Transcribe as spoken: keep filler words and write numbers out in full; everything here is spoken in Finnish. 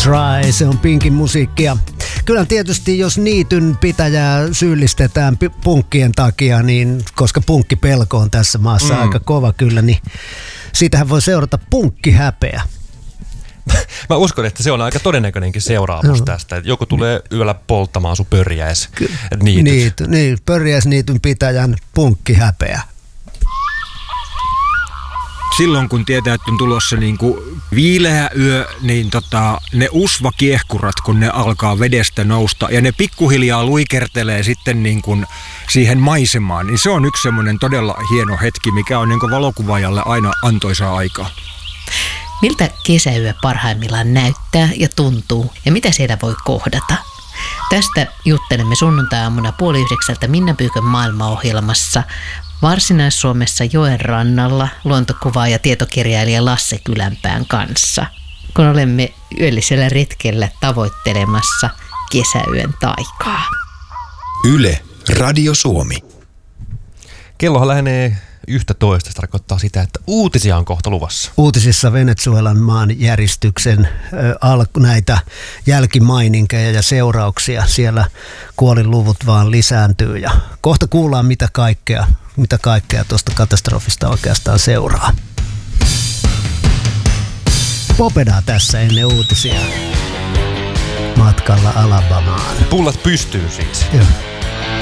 Try, se on Pinkin musiikkia. Kyllä tietysti jos niityn pitäjää syyllistetään punkkien takia, niin koska punkkipelko on tässä maassa mm. aika kova kyllä, niin siitähän voi seurata punkkihäpeä. Mä uskon, että se on aika todennäköinenkin seuraamus no. tästä, että joku tulee yöllä polttamaan sun pörjäis niityt. Niity, niin, pörjäisniityn pitäjän punkkihäpeä. Silloin kun tietää, että on tulossa niin kuin viileä yö, niin tota, ne usvakiehkurat, kun ne alkaa vedestä nousta ja ne pikkuhiljaa luikertelee sitten niin kuin siihen maisemaan, niin se on yksi semmoinen todella hieno hetki, mikä on niin kuin valokuvaajalle aina antoisaa aikaa. Miltä kesäyö parhaimmillaan näyttää ja tuntuu ja mitä siellä voi kohdata? Tästä juttelemme sunnuntai-aamuna puoli yhdeksältä Minna Pyykön maailmaohjelmassa Varsinais-Suomessa joen rannalla luontokuvaaja ja tietokirjailija Lasse Kylänpään kanssa, kun olemme yöllisellä retkellä tavoittelemassa kesäyön taikaa. Yle, Radio Suomi. Kellohan lähenee yhtä toista. Se tarkoittaa sitä, että uutisia on kohta luvassa. Uutisissa Venezuelan maanjäristyksen alku, näitä jälkimaininkeja ja seurauksia. Siellä kuolinluvut vaan lisääntyy ja kohta kuullaan mitä kaikkea, mitä kaikkea tuosta katastrofista oikeastaan seuraa. Popedaa tässä ennen uutisia. Matkalla Alabamaan. Pullat pystyy siis. Joo.